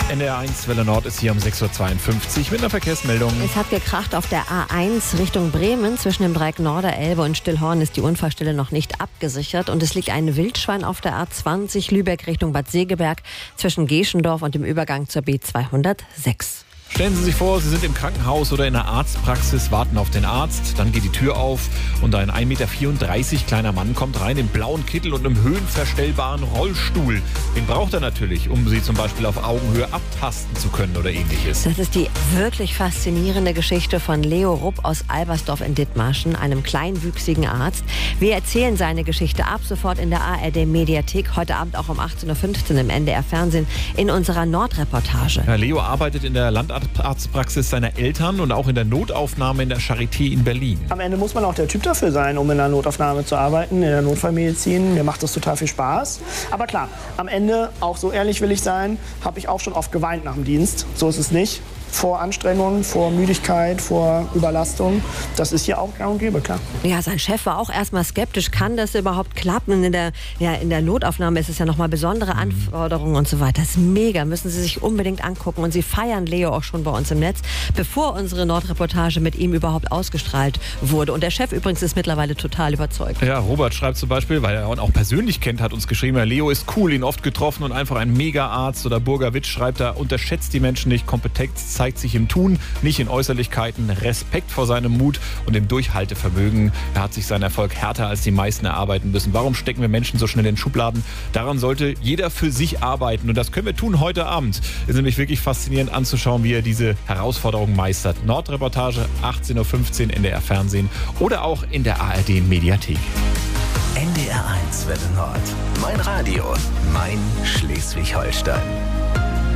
NDR1 Welle Nord ist hier um 6.52 Uhr mit einer Verkehrsmeldung. Es hat gekracht auf der A1 Richtung Bremen. Zwischen dem Dreieck Norderelbe und Stillhorn ist die Unfallstelle noch nicht abgesichert. Und es liegt ein Wildschwein auf der A20 Lübeck Richtung Bad Segeberg zwischen Geschendorf und dem Übergang zur B206. Stellen Sie sich vor, Sie sind im Krankenhaus oder in einer Arztpraxis, warten auf den Arzt, dann geht die Tür auf und ein 1,34 Meter kleiner Mann kommt rein im blauen Kittel und im höhenverstellbaren Rollstuhl. Den braucht er natürlich, um Sie zum Beispiel auf Augenhöhe abtasten zu können oder ähnliches. Das ist die wirklich faszinierende Geschichte von Leo Rupp aus Albersdorf in Dithmarschen, einem kleinwüchsigen Arzt. Wir erzählen seine Geschichte ab sofort in der ARD-Mediathek, heute Abend auch um 18.15 Uhr im NDR-Fernsehen in unserer Nordreportage. Ja, Leo arbeitet in der Landarztpraxis seiner Eltern und auch in der Notaufnahme in der Charité in Berlin. Am Ende muss man auch der Typ dafür sein, um in der Notaufnahme zu arbeiten, in der Notfallmedizin. Mir macht das total viel Spaß. Aber klar, am Ende, auch so ehrlich will ich sein, habe ich auch schon oft geweint nach dem Dienst. So ist es nicht. Vor Anstrengung, vor Müdigkeit, vor Überlastung. Das ist hier auch gang und gäbe, klar. Ja, sein Chef war auch erstmal skeptisch. Kann das überhaupt klappen? In der Notaufnahme ist es ja nochmal besondere Anforderungen und so weiter. Das ist mega, müssen Sie sich unbedingt angucken. Und Sie feiern Leo auch schon bei uns im Netz, bevor unsere Nordreportage mit ihm überhaupt ausgestrahlt wurde. Und der Chef übrigens ist mittlerweile total überzeugt. Ja, Robert schreibt zum Beispiel, weil er ihn auch persönlich kennt, hat uns geschrieben, Leo ist cool, ihn oft getroffen und einfach ein Mega-Arzt. Oder Burger-Witsch schreibt da, unterschätzt die Menschen nicht, Kompetenz zeigt sich im Tun, nicht in Äußerlichkeiten, Respekt vor seinem Mut und dem Durchhaltevermögen. Er hat sich seinen Erfolg härter als die meisten erarbeiten müssen. Warum stecken wir Menschen so schnell in Schubladen? Daran sollte jeder für sich arbeiten und das können wir tun heute Abend. Es ist nämlich wirklich faszinierend anzuschauen, wie er diese Herausforderung meistert. Nordreportage, 18.15 Uhr NDR Fernsehen oder auch in der ARD Mediathek. NDR1 Welle Nord. Mein Radio, mein Schleswig-Holstein.